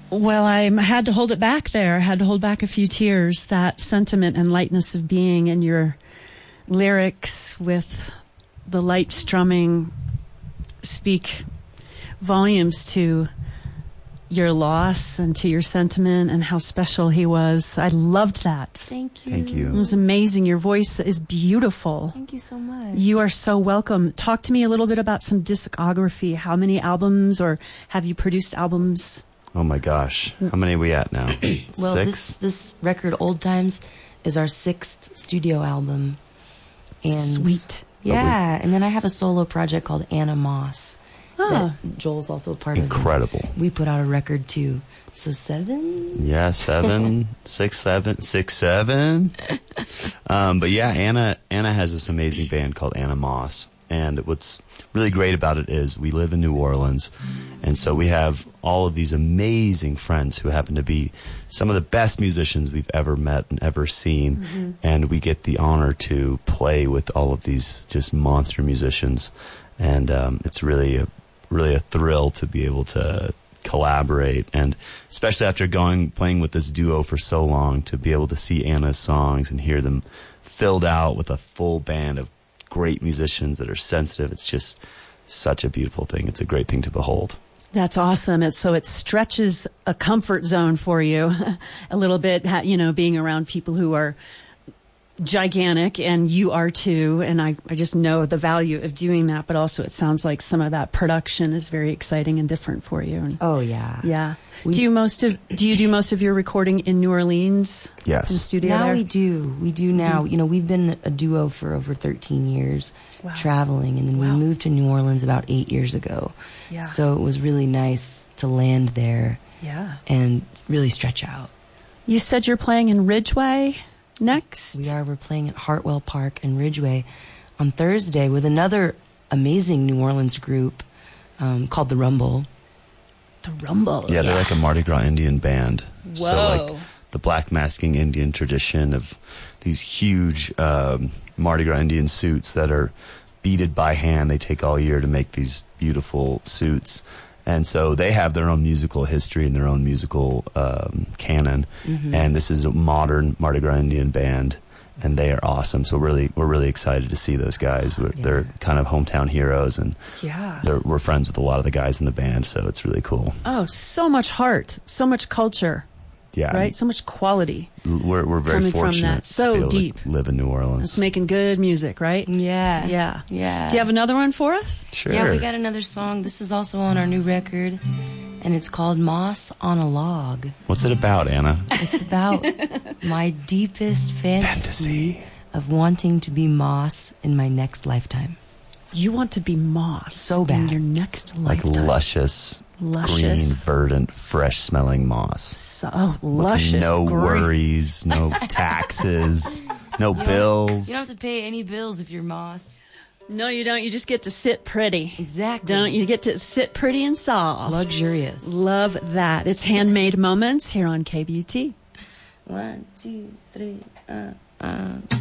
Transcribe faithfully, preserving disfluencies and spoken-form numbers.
Well, I had to hold it back there. I had to hold back a few tears. That sentiment and lightness of being in your lyrics with the light strumming speak volumes to your loss and to your sentiment and how special he was. I loved that. Thank you. Thank you. It was amazing. Your voice is beautiful. Thank you so much. You are so welcome. Talk to me a little bit about some discography. How many albums, or have you produced albums? Oh my gosh. How many are we at now? Well, Six? this this record, Old Times, is our sixth studio album. And Sweet. Yeah, and then I have a solo project called Anna Moss. Oh. That Joel's also a part Incredible. of. Incredible. We put out a record too. So seven? Yeah, seven, six, seven, six, seven. Um, but yeah, Anna Anna has this amazing band called Anna Moss. And what's really great about it is we live in New Orleans. And so we have all of these amazing friends who happen to be some of the best musicians we've ever met and ever seen. Mm-hmm. And we get the honor to play with all of these just monster musicians. And um, it's really a, really a thrill to be able to collaborate. And especially after going, playing with this duo for so long, to be able to see Anna's songs and hear them filled out with a full band of great musicians that are sensitive. It's just such a beautiful thing. It's a great thing to behold. That's awesome. It's, so it stretches a comfort zone for you a little bit, you know, being around people who are gigantic, and you are too. And I, I just know the value of doing that, but also it sounds like some of that production is very exciting and different for you. And, oh yeah. Yeah. We, do you most of, do you do most of your recording in New Orleans? Yes. In the studio now there? we do. We do now. Mm-hmm. You know, we've been a duo for over thirteen years, wow. traveling, and then wow. we moved to New Orleans about eight years ago. Yeah. So it was really nice to land there. Yeah. And really stretch out. You said you're playing in Ridgeway next? We are. We're playing at Hartwell Park in Ridgeway on Thursday with another amazing New Orleans group um, called The Rumble. The Rumble. Yeah, they're yeah. like a Mardi Gras Indian band. Whoa. So like the black masking Indian tradition of these huge um, Mardi Gras Indian suits that are beaded by hand. They take all year to make these beautiful suits. And so they have their own musical history and their own musical um, canon. Mm-hmm. And this is a modern Mardi Gras Indian band, and they are awesome. So really, we're really excited to see those guys. We're, yeah. They're kind of hometown heroes, and yeah. they're, we're friends with a lot of the guys in the band, so it's really cool. Oh, so much heart, so much culture. Yeah. Right? So much quality. We're we're very coming fortunate from that. So to be able deep. to live in New Orleans. It's making good music, right? Yeah. Yeah. Yeah. Do you have another one for us? Sure. Yeah, we got another song. This is also on our new record, and it's called Moss on a Log. What's it about, Anna? It's about my deepest fantasy, fantasy of wanting to be moss in my next lifetime. You want to be moss so bad. in your next like lifetime. Like luscious, luscious, green, verdant, fresh-smelling moss. So, oh, luscious, with no green. worries, no taxes, no you bills. You don't have to pay any bills if you're moss. No, you don't. You just get to sit pretty. Exactly. Don't you get to sit pretty and soft. Luxurious. Love that. It's Handmade Moments here on K B U T. One, two, three, uh, uh.